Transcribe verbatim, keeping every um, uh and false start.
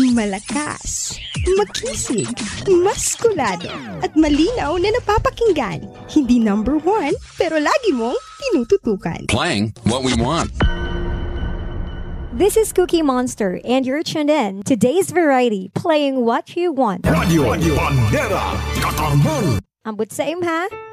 Malakas, makisig, maskulado, at malinaw na napapakinggan. Hindi number one, pero lagi mong tinututukan. Playing what we want. This is Cookie Monster, and you're tuned in to Today's Variety, playing what you want. Radio Bandera Katarman. Ambot sa im ha?